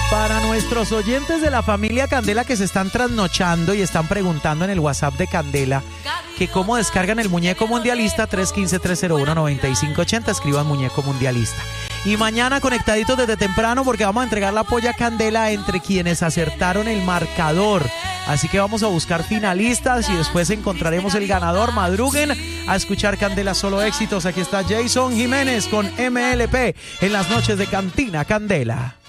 Para nuestros oyentes de la familia Candela que se están trasnochando y están preguntando en el WhatsApp de Candela que cómo descargan el muñeco mundialista, 315-301-9580, escriban muñeco mundialista. Y mañana conectaditos desde temprano porque vamos a entregar la polla Candela entre quienes acertaron el marcador. Así que vamos a buscar finalistas y después encontraremos el ganador. Madruguen a escuchar Candela Solo Éxitos. Aquí está Jason Jiménez con MLP en las noches de Cantina Candela.